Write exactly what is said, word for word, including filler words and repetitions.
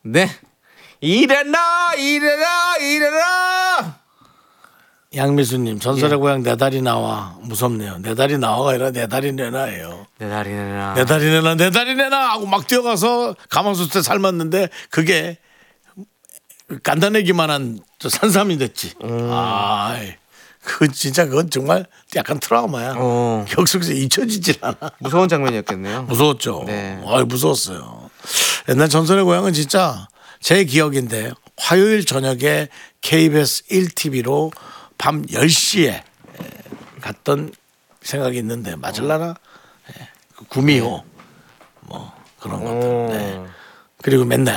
네. 일어나 일어나 일어나. 양미수님 전설의 예. 고향 내 다리 나와. 무섭네요. 내 다리 나와가 아니라 내 다리 내놔예요. 내 다리 내놔. 내 다리 내놔 내 다리 내놔 하고 막 뛰어가서 가마솥에 삶았는데 그게 간단하기만한 산삼이 됐지. 음. 아, 그 진짜 그건 정말 약간 트라우마야. 어. 격속에서 잊혀지질 않아. 무서운 장면이었겠네요. 무서웠죠. 네. 아, 무서웠어요. 옛날 전설의 고향은 진짜 제 기억인데 화요일 저녁에 케이비에스 일 티비로 밤 열 시에 갔던 생각이 있는데 맞을라나? 예. 구미호 뭐 그런 것들. 네. 그리고 맨날